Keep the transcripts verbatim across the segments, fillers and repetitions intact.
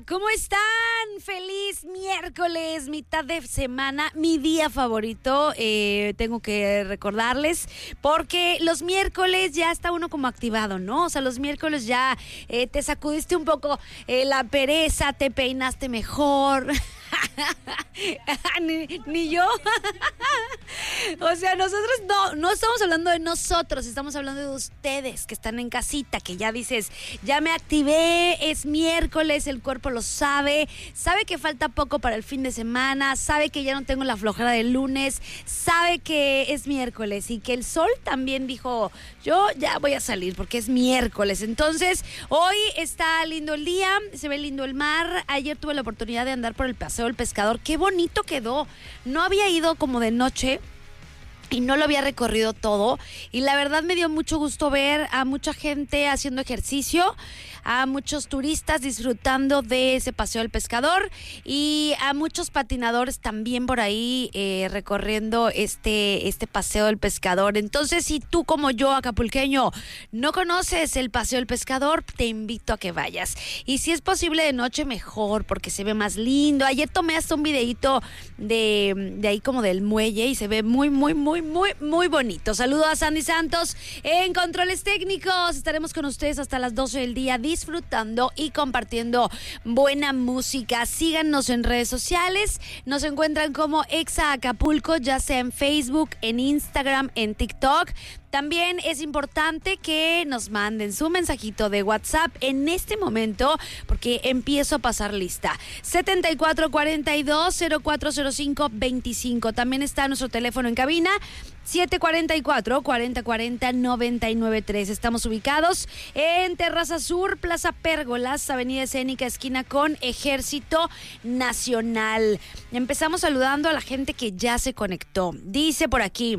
¿Cómo están? Feliz miércoles, mitad de semana, mi día favorito, eh, tengo que recordarles, porque los miércoles ya está uno como activado, ¿no? O sea, los miércoles ya eh, te sacudiste un poco eh, la pereza, te peinaste mejor. ni, ni yo. O sea, nosotros no, no estamos hablando de nosotros, estamos hablando de ustedes que están en casita, que ya dices, ya me activé, es miércoles, el cuerpo lo sabe, sabe que falta poco para el fin de semana, sabe que ya no tengo la flojera del lunes, sabe que es miércoles y que el sol también dijo, yo ya voy a salir porque es miércoles. Entonces, hoy está lindo el día, se ve lindo el mar. Ayer tuve la oportunidad de andar por el Paseo del Pescador, qué bonito quedó. No había ido como de noche y no lo había recorrido todo, y la verdad me dio mucho gusto ver a mucha gente haciendo ejercicio, a muchos turistas disfrutando de ese Paseo del Pescador y a muchos patinadores también por ahí eh, recorriendo este, este Paseo del Pescador. Entonces, si tú como yo, acapulqueño, no conoces el Paseo del Pescador, te invito a que vayas. Y si es posible de noche, mejor, porque se ve más lindo. Ayer tomé hasta un videíto de, de ahí como del muelle y se ve muy, muy, muy, muy, muy bonito. Saludo a Sandy Santos en Controles Técnicos. Estaremos con ustedes hasta las doce del día disfrutando y compartiendo buena música. Síganos en redes sociales. Nos encuentran como Exa Acapulco, ya sea en Facebook, en Instagram, en TikTok. También es importante que nos manden su mensajito de WhatsApp en este momento, porque empiezo a pasar lista. setenta y cuatro cuarenta y dos cero cuatro cero cinco veinticinco. También está nuestro teléfono en cabina, siete cuarenta y cuatro cuarenta cuarenta noventa y nueve tres. Estamos ubicados en Terraza Sur, Plaza Pérgolas, Avenida Escénica, esquina con Ejército Nacional. Empezamos saludando a la gente que ya se conectó. Dice por aquí: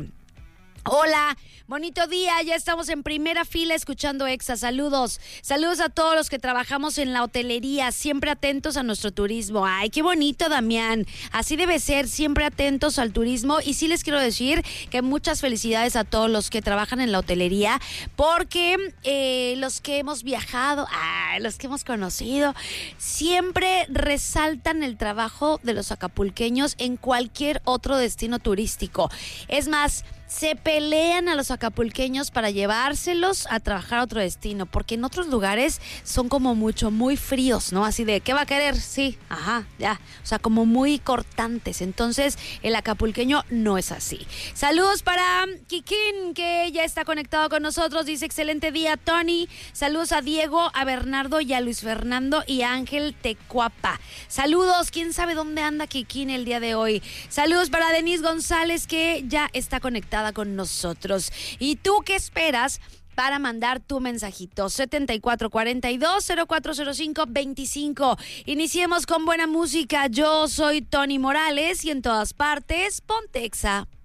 hola, bonito día, ya estamos en primera fila escuchando Exa, saludos, saludos a todos los que trabajamos en la hotelería, siempre atentos a nuestro turismo. Ay, qué bonito, Damián, así debe ser, siempre atentos al turismo. Y sí les quiero decir que muchas felicidades a todos los que trabajan en la hotelería, porque eh, los que hemos viajado, ah, los que hemos conocido, siempre resaltan el trabajo de los acapulqueños en cualquier otro destino turístico. Es más, se pelean a los acapulqueños para llevárselos a trabajar a otro destino, porque en otros lugares son como mucho, muy fríos, ¿no? Así de, ¿qué va a querer? Sí, ajá, ya. O sea, como muy cortantes. Entonces, el acapulqueño no es así. Saludos para Kikín, que ya está conectado con nosotros. Dice, excelente día, Tony. Saludos a Diego, a Bernardo y a Luis Fernando y a Ángel Tecuapa. Saludos, quién sabe dónde anda Kikín el día de hoy. Saludos para Denise González, que ya está conectada con nosotros. ¿Y tú qué esperas para mandar tu mensajito? setenta y cuatro cuarenta y dos cero cuatro cero cinco veinticinco. Iniciemos con buena música. Yo soy Tony Morales y en todas partes, ponte Exa.